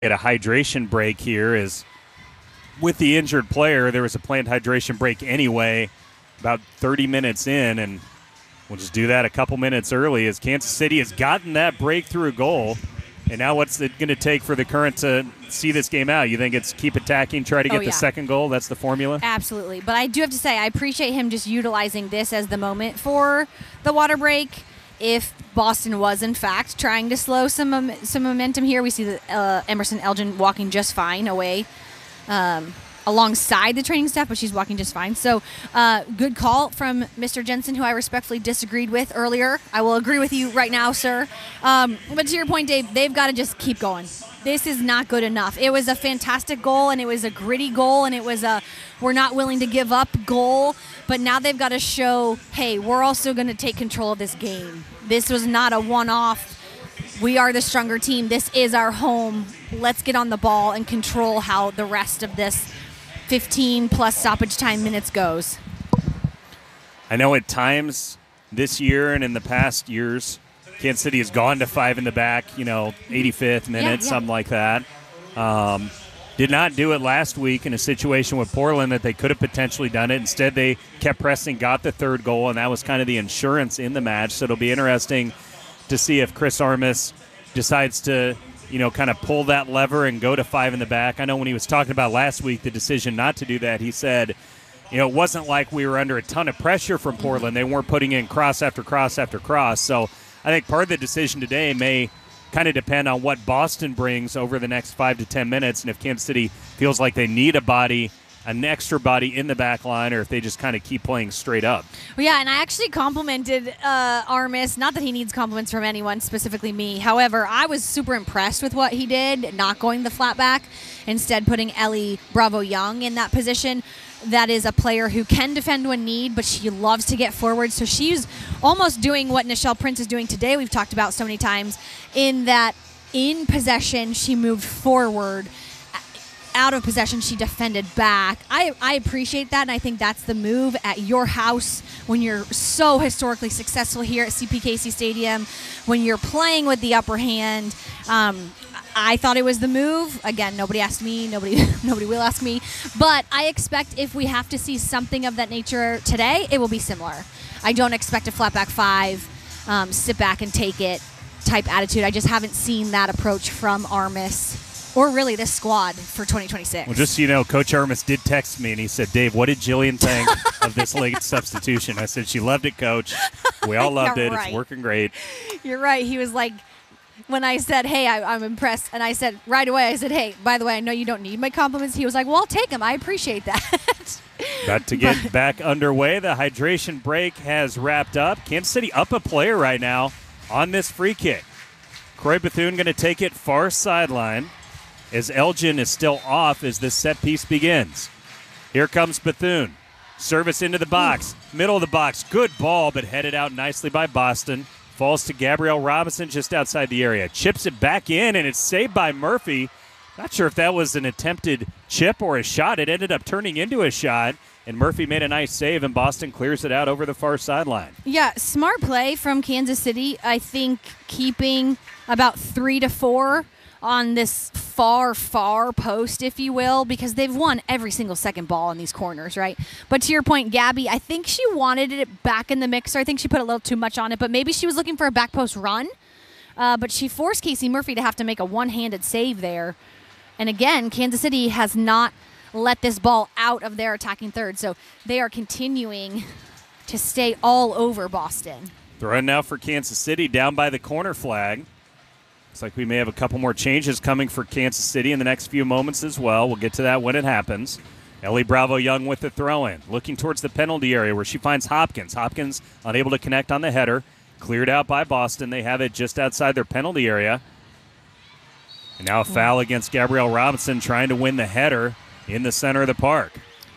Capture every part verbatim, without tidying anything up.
At a hydration break here is with the injured player. There was a planned hydration break anyway about thirty minutes in, and we'll just do that a couple minutes early as Kansas City has gotten that breakthrough goal. And now what's it going to take for the Current to see this game out? You think it's keep attacking, try to get oh, yeah. the second goal? That's the formula? Absolutely. But I do have to say, I appreciate him just utilizing this as the moment for the water break. If Boston was, in fact, trying to slow some um, some momentum here, we see that uh, Emerson Elgin walking just fine away um, alongside the training staff, but she's walking just fine. So uh, good call from Mister Jensen, who I respectfully disagreed with earlier. I will agree with you right now, sir. Um, but to your point, Dave, they've got to just keep going. This is not good enough. It was a fantastic goal, and it was a gritty goal, and it was a we're not willing to give up goal. But now they've got to show, hey, we're also going to take control of this game. This was not a one-off. We are the stronger team. This is our home. Let's get on the ball and control how the rest of this fifteen-plus stoppage time minutes goes. I know at times this year and in the past years, Kansas City has gone to five in the back, you know, eighty-fifth minute, yeah, yeah. something like that. Um, did not do it last week in a situation with Portland that they could have potentially done it. Instead, they kept pressing, got the third goal, and that was kind of the insurance in the match. So it'll be interesting to see if Chris Armas decides to, you know, kind of pull that lever and go to five in the back. I know when he was talking about last week the decision not to do that, he said, you know, it wasn't like we were under a ton of pressure from Portland. They weren't putting in cross after cross after cross. So I think part of the decision today may kind of depend on what Boston brings over the next five to ten minutes, and if Kansas City feels like they need a body, an extra body in the back line, or if they just kind of keep playing straight up. Well, yeah, and I actually complimented uh, Armas. Not that he needs compliments from anyone, specifically me. However, I was super impressed with what he did, not going the flat back, instead putting Ellie Bravo-Young in that position. That is a player who can defend when need, but she loves to get forward. So she's almost doing what Nichelle Prince is doing today, we've talked about so many times, in that in possession she moved forward. Out of possession, she defended back. I, I appreciate that, and I think that's the move at your house when you're so historically successful here at C P K C Stadium, when you're playing with the upper hand. Um, I thought it was the move. Again, nobody asked me. Nobody nobody will ask me. But I expect if we have to see something of that nature today, it will be similar. I don't expect a flat back five, um, sit back and take it type attitude. I just haven't seen that approach from Armas or really this squad for twenty twenty-six. Well, just so you know, Coach Armas did text me, and he said, Dave, what did Jillian think of this late substitution? I said, she loved it, Coach. We all loved it. Right. It's working great. You're right. He was like, when I said, hey, I, I'm impressed, and I said right away, I said, hey, by the way, I know you don't need my compliments. He was like, well, I'll take them. I appreciate that. About to get but, back underway. The hydration break has wrapped up. Kansas City up a player right now on this free kick. Croy Bethune going to take it far sideline as Elgin is still off as this set piece begins. Here comes Bethune. Service into the box. Middle of the box. Good ball, but headed out nicely by Boston. Falls to Gabrielle Robinson just outside the area. Chips it back in, and it's saved by Murphy. Not sure if that was an attempted chip or a shot. It ended up turning into a shot, and Murphy made a nice save, and Boston clears it out over the far sideline. Yeah, smart play from Kansas City. I think keeping about three to four on this far, far post, if you will, because they've won every single second ball in these corners, right? But to your point, Gabby, I think she wanted it back in the mixer. I think she put a little too much on it, but maybe she was looking for a back post run. Uh, but she forced Casey Murphy to have to make a one-handed save there. And again, Kansas City has not let this ball out of their attacking third, so they are continuing to stay all over Boston. Throwing now for Kansas City down by the corner flag. Looks like we may have a couple more changes coming for Kansas City in the next few moments as well. We'll get to that when it happens. Ellie Bravo-Young with the throw-in. Looking towards the penalty area where she finds Hopkins. Hopkins unable to connect on the header. Cleared out by Boston. They have it just outside their penalty area. And now a foul against Gabrielle Robinson trying to win the header in the center of the park.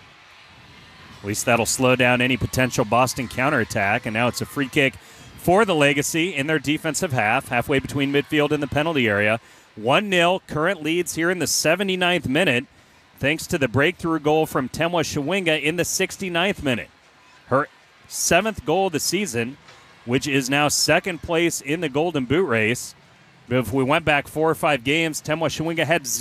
At least that'll slow down any potential Boston counterattack. And now it's a free kick for the Legacy in their defensive half, halfway between midfield and the penalty area. one nil, current leads here in the seventy-ninth minute, thanks to the breakthrough goal from Temwa Shawinga in the sixty-ninth minute. Her seventh goal of the season, which is now second place in the Golden Boot race. But if we went back four or five games, Temwa Shawinga had